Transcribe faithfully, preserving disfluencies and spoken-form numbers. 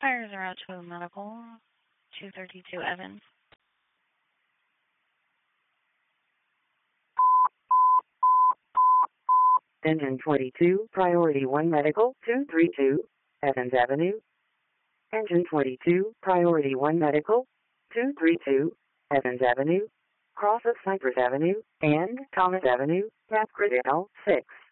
Fire zero two medical, two thirty-two Evans. Engine twenty-two, Priority one Medical, two three two, Evans Avenue. Engine twenty-two, Priority one Medical, two three two, Evans Avenue. Cross of Cypress Avenue and Thomas Avenue, Tap Critical, six.